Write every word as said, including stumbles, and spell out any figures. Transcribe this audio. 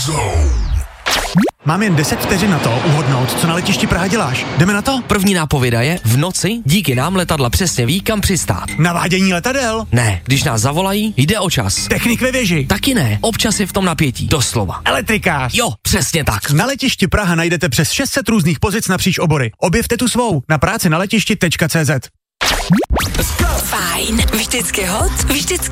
Mám jen deset vteřin na to uhodnout, co na letišti Praha děláš. Jdeme na to? První nápověda je, v noci díky nám letadla přesně ví, kam přistát. Navádění letadel? Ne, když nás zavolají, jde o čas. Technik ve věži? Taky ne, občas je v tom napětí, doslova. Elektrikář? Jo, přesně tak. Na letišti Praha najdete přes šest set různých pozic napříč obory. Objevte tu svou na práci na letišti tečka cé zet. Fajn, vždycky hot, vždycky